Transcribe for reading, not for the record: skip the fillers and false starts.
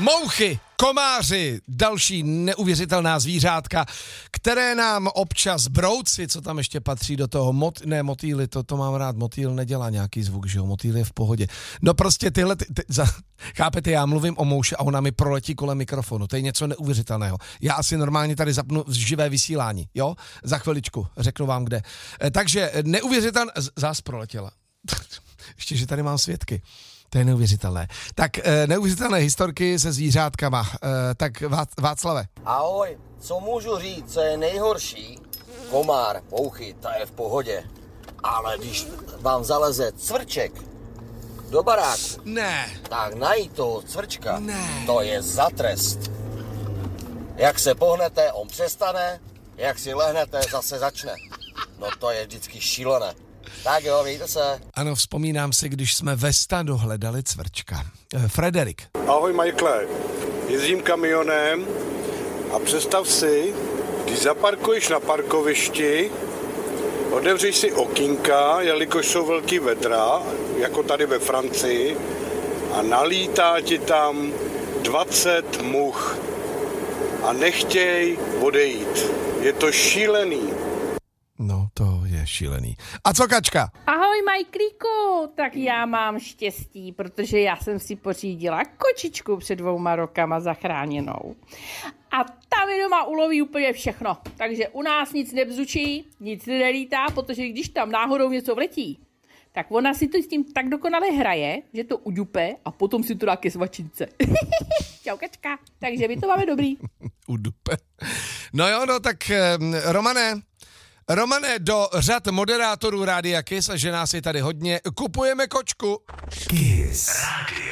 Mouchy, komáři, další neuvěřitelná zvířátka, které nám občas brouci, co tam ještě patří do toho, motýly, to mám rád, motýl nedělá nějaký zvuk, že jo, motýl je v pohodě. No prostě tyhle, chápete, já mluvím o mouši a ona mi proletí kolem mikrofonu, to je něco neuvěřitelného. Já asi normálně tady zapnu živé vysílání, jo, za chviličku, řeknu vám kde. Takže neuvěřitelná, zás proletěla. Ještě, že tady mám svědky. To je neuvěřitelné. Tak neuvěřitelné historky se zvířátkama. Tak Václave. Ahoj, co můžu říct, co je nejhorší? Komár, mouchy, ta je v pohodě. Ale když vám zaleze cvrček do baráku, tak najít toho cvrčka, to je za trest. Jak se pohnete, on přestane, jak si lehnete, zase začne. No to je vždycky šílené. Tak jo, víte se. Ano, vzpomínám si, když jsme ve stadu hledali cvrčka. Frederik. Ahoj, Michaele. Jezdím kamionem a představ si, když zaparkuješ na parkovišti, otevřeš si okýnka, jelikož jsou velký vedra, jako tady ve Francii, a nalítá ti tam 20 much a nechtěj odejít. Je to šílený. No, to je šílený. A co Kačka? Ahoj, Majklíku, tak já mám štěstí, protože já jsem si pořídila kočičku před 2 rokama zachráněnou. A ta mi doma uloví úplně všechno. Takže u nás nic nebzučí, nic nelítá, protože když tam náhodou něco vletí, tak ona si to s tím tak dokonale hraje, že to udupe a potom si to dá ke svačince. Čau, Kačka. Takže my to máme dobrý. Udupe. No jo, no tak Romane, do řad moderátorů Rádia Kiss, a že nás je tady hodně, kupujeme kočku. Kiss Radio.